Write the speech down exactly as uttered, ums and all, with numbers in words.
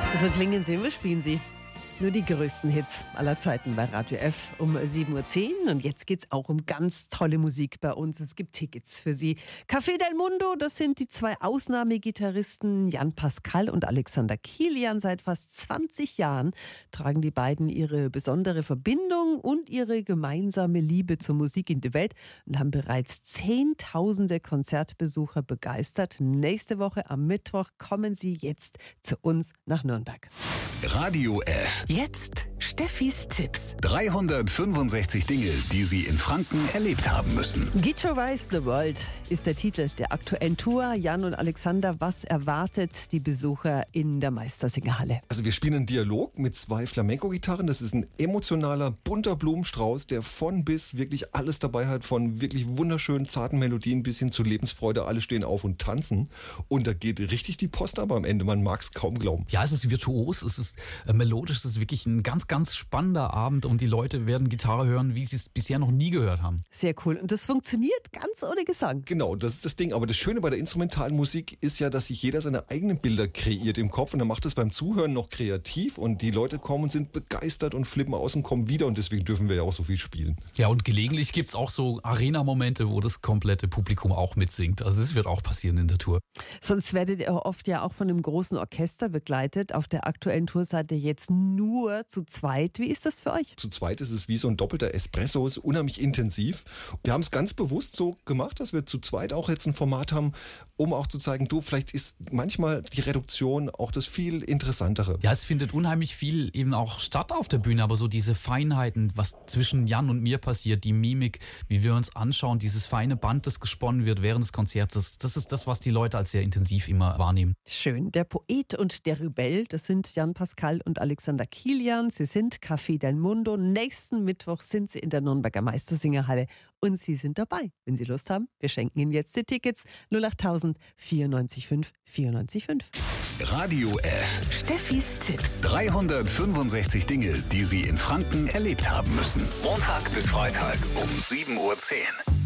So klingen sie, wir spielen sie. Nur die größten Hits aller Zeiten bei Radio F um sieben Uhr zehn. Und jetzt geht's auch um ganz tolle Musik bei uns. Es gibt Tickets für Sie. Café del Mundo, das sind die zwei Ausnahmegitarristen Jan Pascal und Alexander Kilian. Seit fast zwanzig Jahren tragen die beiden ihre besondere Verbindung und ihre gemeinsame Liebe zur Musik in die Welt und haben bereits zehntausende Konzertbesucher begeistert. Nächste Woche am Mittwoch kommen sie jetzt zu uns nach Nürnberg. Radio F. Jetzt Steffis Tipps. dreihundertfünfundsechzig Dinge, die Sie in Franken erlebt haben müssen. Guitarize the World ist der Titel der aktuellen Tour. Jan und Alexander, was erwartet die Besucher in der Meistersingerhalle? Also wir spielen einen Dialog mit zwei Flamenco-Gitarren. Das ist ein emotionaler, bunter Blumenstrauß, der von bis wirklich alles dabei hat, von wirklich wunderschönen, zarten Melodien bis hin zu Lebensfreude. Alle stehen auf und tanzen. Und da geht richtig die Post aber am Ende. Man mag es kaum glauben. Ja, es ist virtuos, es ist äh, melodisch, es ist wirklich ein ganz, ganz spannender Abend und die Leute werden Gitarre hören, wie sie es bisher noch nie gehört haben. Sehr cool. Und das funktioniert ganz ohne Gesang. Genau, das ist das Ding. Aber das Schöne bei der instrumentalen Musik ist ja, dass sich jeder seine eigenen Bilder kreiert im Kopf und dann macht es beim Zuhören noch kreativ und die Leute kommen und sind begeistert und flippen aus und kommen wieder und deswegen dürfen wir ja auch so viel spielen. Ja, und gelegentlich gibt es auch so Arena-Momente, wo das komplette Publikum auch mitsingt. Also das wird auch passieren in der Tour. Sonst werdet ihr oft ja auch von einem großen Orchester begleitet. Auf der aktuellen Tour seid ihr jetzt nur zu zweit. Wie ist das für euch? Zu zweit ist es wie so ein doppelter Espresso, ist unheimlich intensiv. Wir haben es ganz bewusst so gemacht, dass wir zu zweit auch jetzt ein Format haben, um auch zu zeigen, du, vielleicht ist manchmal die Reduktion auch das viel Interessantere. Ja, es findet unheimlich viel eben auch statt auf der Bühne, aber so diese Feinheiten, was zwischen Jan und mir passiert, die Mimik, wie wir uns anschauen, dieses feine Band, das gesponnen wird während des Konzerts, das, das ist das, was die Leute als sehr intensiv immer wahrnehmen. Schön. Der Poet und der Rebell, das sind Jan Pascal und Alexander Kilian. Sie sind Café del Mundo. Nächsten Mittwoch sind sie in der Nürnberger Meistersingerhalle und Sie sind dabei. Wenn Sie Lust haben, wir schenken Ihnen jetzt die Tickets. null acht tausend vierundneunzig fünf vierundneunzig fünf. Radio F. Steffis Tipps. dreihundertfünfundsechzig Dinge, die Sie in Franken erlebt haben müssen. Montag bis Freitag um sieben Uhr zehn.